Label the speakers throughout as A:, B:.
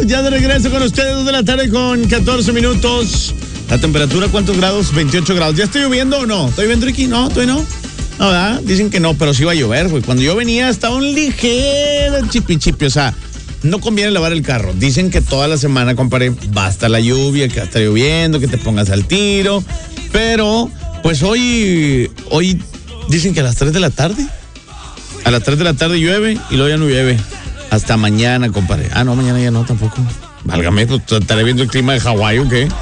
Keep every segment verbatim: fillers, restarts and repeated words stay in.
A: Ya de regreso con ustedes, dos de la tarde con catorce minutos. La temperatura, ¿cuántos grados? veintiocho grados. ¿Ya está lloviendo o no? ¿Está lloviendo aquí? No, todavía no. No, ¿verdad? Dicen que no, pero sí va a llover, güey. Cuando yo venía estaba un ligero chipi chipi, o sea, no conviene lavar el carro. Dicen que toda la semana, compadre, va a estar la lluvia, que va a estar lloviendo, que te pongas al tiro. Pero, pues hoy, hoy dicen que a las tres de la tarde, a las tres de la tarde llueve y luego ya no llueve. Hasta mañana, compadre. Ah, no, mañana ya no, tampoco. Válgame, pues estaré viendo el clima de Hawái o qué.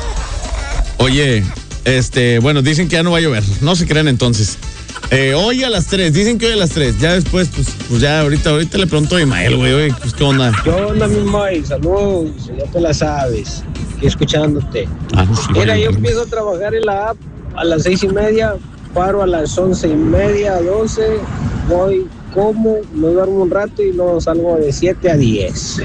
A: Oye, este, bueno, dicen que ya no va a llover. No se crean entonces. Eh, hoy a las tres, dicen que hoy a las tres. Ya después, pues, pues ya ahorita, ahorita le pregunto a Imael, güey, oye, pues, ¿qué onda?
B: ¿Qué onda, mi Mike? Saludos, ya te la sabes. Aquí escuchándote.
A: Ah, no, sí,
B: Mira,
A: vale,
B: yo
A: vale.
B: empiezo a trabajar en la app a las seis y media, paro a las once y media, doce, voy, como, me duermo un rato y luego salgo de siete a diez.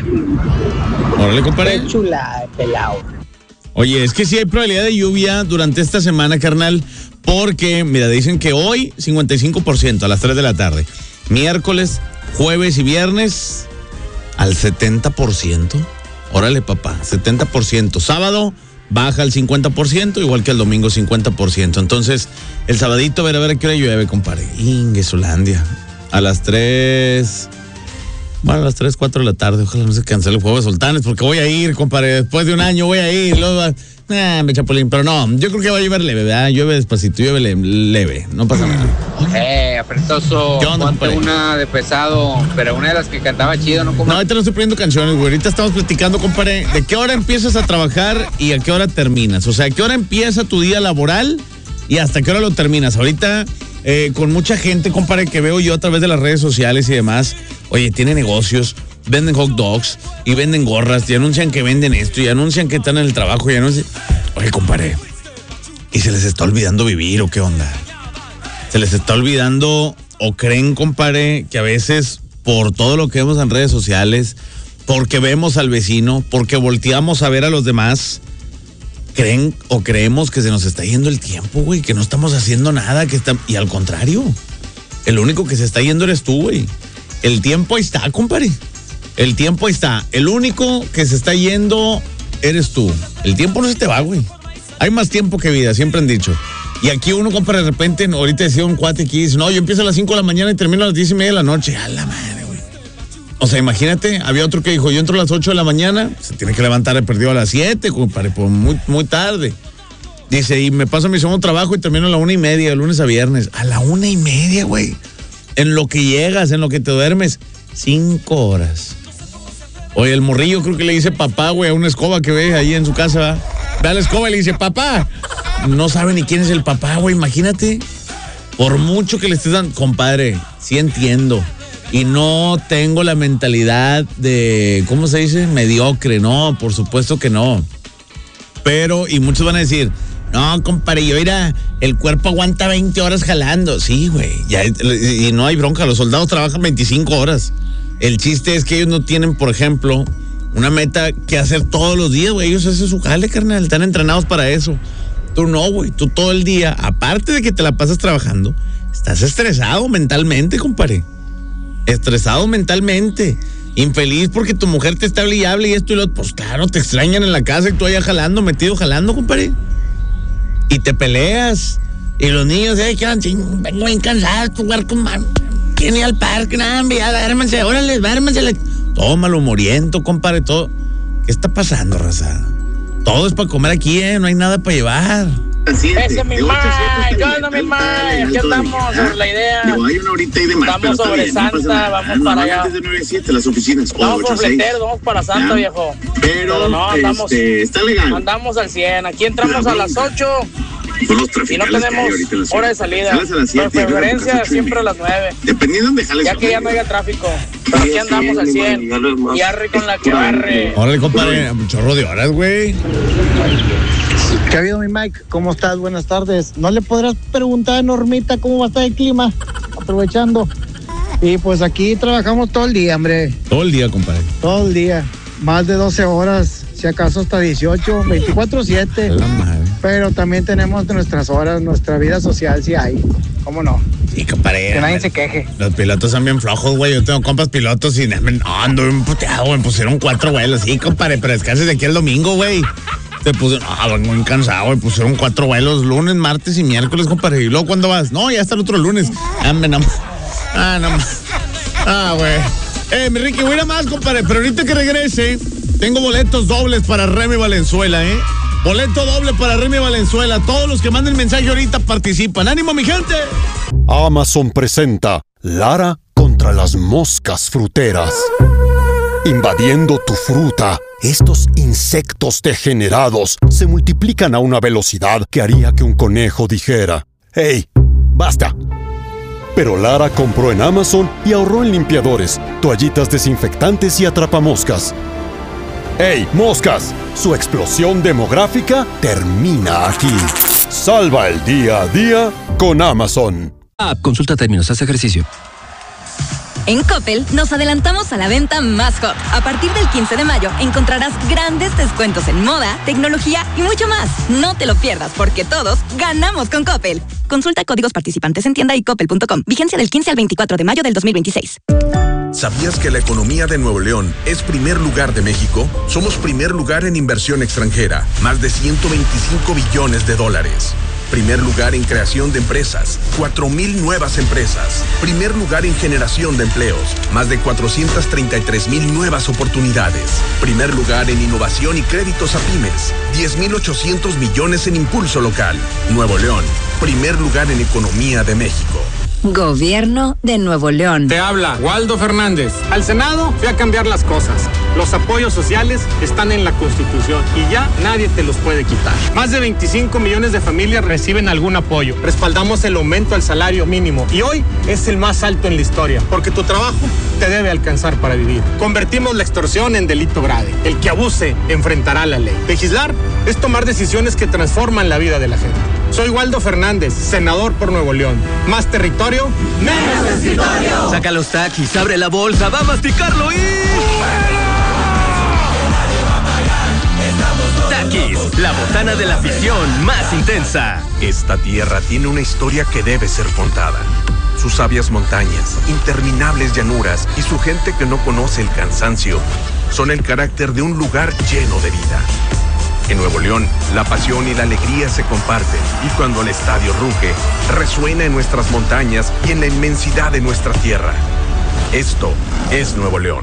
A: Órale, compadre.
B: Qué chula, pelado.
A: Oye, es que sí hay probabilidad de lluvia durante esta semana, carnal, porque, mira, dicen que hoy cincuenta y cinco por ciento a las tres de la tarde. Miércoles, jueves y viernes al setenta por ciento. Órale, papá, setenta por ciento. Sábado baja al cincuenta por ciento, igual que el domingo cincuenta por ciento. Entonces, el sabadito, a ver, a ver a qué hora llueve, compadre. Inguesolandia. A las tres... Bueno, a las tres, cuatro de la tarde. Ojalá no se cancele el juego de Sultanes, porque voy a ir, compadre. Después de un año voy a ir. Luego va... Nah, me chapulín. Pero no, yo creo que va a llover leve, ¿verdad? Llueve despacito, llueve le- leve. No pasa nada.
C: Eh, apretoso,
A: ¿Qué onda,
C: ponte
A: compadre?
C: una de pesado, pero una de las que cantaba chido, ¿no? Como
A: No, ahorita no estoy poniendo canciones, güey. Ahorita estamos platicando, compadre, de qué hora empiezas a trabajar y a qué hora terminas. O sea, a qué hora empieza tu día laboral y hasta qué hora lo terminas. Ahorita, eh, con mucha gente, compadre, que veo yo a través de las redes sociales y demás, oye, tiene negocios, venden hot dogs y venden gorras y anuncian que venden esto y anuncian que están en el trabajo y anuncian... Oye, compadre, ¿y se les está olvidando vivir o qué onda? Se les está olvidando o creen, compadre, que a veces por todo lo que vemos en redes sociales, porque vemos al vecino, porque volteamos a ver a los demás, creen o creemos que se nos está yendo el tiempo, güey, que no estamos haciendo nada, que está... y al contrario, el único que se está yendo eres tú, güey. El tiempo ahí está, compadre. El tiempo ahí está. El único que se está yendo eres tú. El tiempo no se te va, güey. Hay más tiempo que vida, siempre han dicho. Y aquí uno, compadre, de repente, ahorita decía un cuate aquí, dice, no, yo empiezo a las cinco de la mañana y termino a las diez y media de la noche. A la madre, güey. O sea, imagínate, había otro que dijo, yo entro a las ocho de la mañana, se tiene que levantar, he perdido a las siete, compadre, pues muy, muy tarde. Dice, y me paso mi segundo trabajo y termino a la una y media, de lunes a viernes. A la una y media, güey. En lo que llegas, en lo que te duermes, cinco horas. Oye, el morrillo creo que le dice papá, güey, a una escoba que ve ahí en su casa, ¿va? Ve a la escoba y le dice papá. No sabe ni quién es el papá, güey, imagínate. Por mucho que le estés dando, compadre, sí entiendo. Y no tengo la mentalidad de, ¿cómo se dice? Mediocre, no, por supuesto que no. Pero, y muchos van a decir, no, compadre, yo irá, el cuerpo aguanta veinte horas jalando. Sí, güey, ya, y no hay bronca, los soldados trabajan veinticinco horas. El chiste es que ellos no tienen, por ejemplo, una meta que hacer todos los días, güey. Ellos hacen su jale, carnal, están entrenados para eso. Tú no, güey, tú todo el día, aparte de que te la pasas trabajando, estás estresado mentalmente, compadre. Estresado mentalmente. Infeliz porque tu mujer te está hable y hable y esto y lo otro. Pues claro, te extrañan en la casa y tú allá jalando, metido jalando, compadre. Y te peleas. Y los niños, eh, quedan, vengo bien cansados, jugar con man. ¿Quién ir al parque? Nada, ya, duérmense, órale, duérmense. Tómalo, moriento, compadre, todo. ¿Qué está pasando, raza? Todo es para comer aquí, ¿eh? No hay nada para llevar.
C: Ese es mi Mike, ¿qué onda, mi Mike? Aquí andamos sobre la idea.
D: Digo, hay una horita y demás,
C: Vamos
D: pero está
C: sobre
D: bien, no
C: Santa,
D: pasa nada.
C: vamos
D: No,
C: para allá.
D: antes de nueve a siete las oficinas, o
C: Vamos
D: ocho a
C: por
D: seis.
C: fletero, vamos para Santa,
D: Ya.
C: viejo.
D: Pero,
C: no, andamos,
D: este, está legal.
C: andamos al cien. Aquí entramos a las ocho
D: Son los
C: y no
D: traficales que hay
C: tenemos
D: ahorita en la ciudad.
C: hora de salida.
D: Sales a las siete,
C: Por
D: y luego
C: preferencia,
D: te casas
C: siempre a
D: ocho y
C: las nueve.
D: Dependiendo de jales.
C: Ya que ya no haya tráfico. Pero aquí andamos al cien. Y arre con la que barre.
A: Órale, compadre, un chorro de horas, güey.
E: ¿Qué ha habido, mi Mike? ¿Cómo estás? Buenas tardes. ¿No le podrás preguntar a Normita cómo va a estar el clima? Aprovechando. Y pues aquí trabajamos todo el día, hombre.
A: Todo el día, compadre.
E: Todo el día. Más de doce horas, si acaso hasta dieciocho, veinticuatro siete.
A: La madre.
E: Pero también tenemos nuestras horas, nuestra vida social, si hay. ¿Cómo no?
A: Sí, compadre.
E: Que nadie se queje.
A: Los pilotos son bien flojos, güey. Yo tengo compas pilotos y no, ando bien puteado, güey. Pusieron cuatro vuelos. Sí, compadre, pero descanses de aquí el domingo, güey. Te pusieron, ah, vengo muy cansado, güey. Pusieron cuatro vuelos, lunes, martes y miércoles, compadre. ¿Y luego cuándo vas? No, ya está el otro lunes. Ah, no. Ah, no. Ah, güey. Eh, mi Ricky, voy a ir a más, compadre. Pero ahorita que regrese, tengo boletos dobles para Remy Valenzuela, ¿eh? Boleto doble para Remy Valenzuela. Todos los que manden mensaje ahorita participan. ¡Ánimo, mi gente!
F: Amazon presenta Lara contra las moscas fruteras. Invadiendo tu fruta, estos insectos degenerados se multiplican a una velocidad que haría que un conejo dijera: ¡Hey, basta! Pero Lara compró en Amazon y ahorró en limpiadores, toallitas desinfectantes y atrapamoscas. ¡Hey, moscas! Su explosión demográfica termina aquí. Salva el día a día con Amazon.
G: Ah, consulta términos, haz ejercicio.
H: En Coppel nos adelantamos a la venta más hot. A partir del quince de mayo encontrarás grandes descuentos en moda, tecnología y mucho más. No te lo pierdas porque todos ganamos con Coppel. Consulta códigos participantes en tienda y coppel punto com. Vigencia del quince al veinticuatro de mayo del dos mil veintiséis.
I: ¿Sabías que la economía de Nuevo León es primer lugar de México? Somos primer lugar en inversión extranjera, más de ciento veinticinco billones de dólares. Primer lugar en creación de empresas, cuatro mil nuevas empresas. Primer lugar en generación de empleos, más de cuatrocientas treinta y tres mil nuevas oportunidades. Primer lugar en innovación y créditos a pymes, diez mil ochocientos millones en impulso local. Nuevo León, primer lugar en economía de México.
H: Gobierno de Nuevo León.
J: Te habla Waldo Fernández. Al Senado fui a cambiar las cosas. Los apoyos sociales están en la Constitución y ya nadie te los puede quitar. Más de veinticinco millones de familias reciben algún apoyo. Respaldamos el aumento al salario mínimo y hoy es el más alto en la historia, porque tu trabajo te debe alcanzar para vivir. Convertimos la extorsión en delito grave. El que abuse enfrentará la ley. Legislar es tomar decisiones que transforman la vida de la gente. Soy Waldo Fernández, senador por Nuevo León. Más territorio, menos escritorio.
G: Saca los taquis, abre la bolsa, va a masticarlo y... Taquis, la botana de la afición más intensa.
I: Esta tierra tiene una historia que debe ser contada. Sus sabias montañas, interminables llanuras y su gente que no conoce el cansancio son el carácter de un lugar lleno de vida. En Nuevo León, la pasión y la alegría se comparten y cuando el estadio ruge, resuena en nuestras montañas y en la inmensidad de nuestra tierra. Esto es Nuevo León.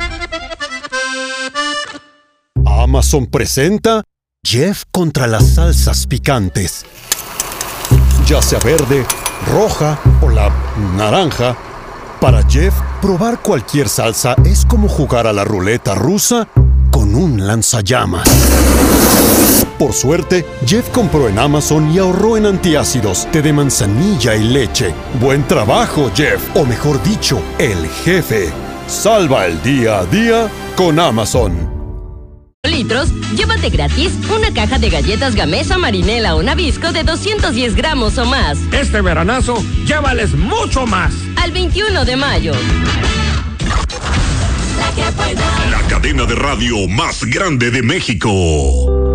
F: Amazon presenta Jeff contra las salsas picantes. Ya sea verde, roja o la naranja, para Jeff, probar cualquier salsa es como jugar a la ruleta rusa con un lanzallamas. Por suerte, Jeff compró en Amazon y ahorró en antiácidos, té de manzanilla y leche. Buen trabajo, Jeff, o mejor dicho, el jefe. Salva el día a día con Amazon.
H: Litros, llévate gratis una caja de galletas Gamesa, Marinela o Nabisco de doscientos diez gramos o más.
J: Este veranazo, llévales mucho más.
H: Al veintiuno de mayo.
K: La cadena de radio más grande de México.